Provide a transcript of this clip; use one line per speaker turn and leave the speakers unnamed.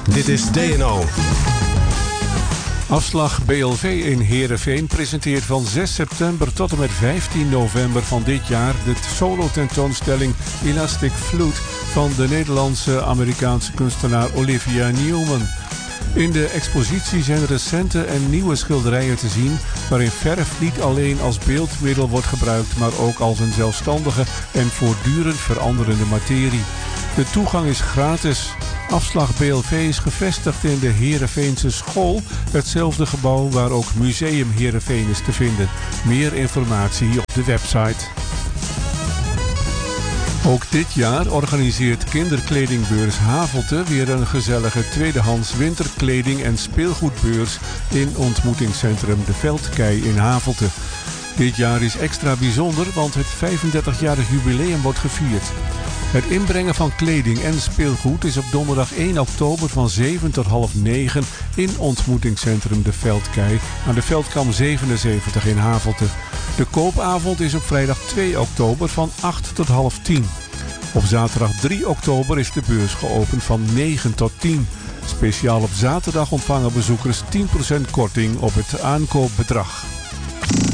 Dit is DNO.
Afslag BLV in Heerenveen presenteert van 6 september tot en met 15 november van dit jaar de solo-tentoonstelling Elastic Flute van de Nederlandse-Amerikaanse kunstenaar Olivia Newman. In de expositie zijn recente en nieuwe schilderijen te zien waarin verf niet alleen als beeldmiddel wordt gebruikt, maar ook als een zelfstandige en voortdurend veranderende materie. De toegang is gratis. Afslag BLV is gevestigd in de Heerenveense School, hetzelfde gebouw waar ook Museum Heerenveen is te vinden. Meer informatie op de website. Ook dit jaar organiseert kinderkledingbeurs Havelte weer een gezellige tweedehands winterkleding- en speelgoedbeurs in ontmoetingscentrum De Veldkei in Havelte. Dit jaar is extra bijzonder, want het 35-jarig jubileum wordt gevierd. Het inbrengen van kleding en speelgoed is op donderdag 1 oktober van 7 tot half 9 in ontmoetingscentrum De Veldkei aan de Veldkam 77 in Havelte. De koopavond is op vrijdag 2 oktober van 8 tot half 10. Op zaterdag 3 oktober is de beurs geopend van 9 tot 10. Speciaal op zaterdag ontvangen bezoekers 10% korting op het aankoopbedrag.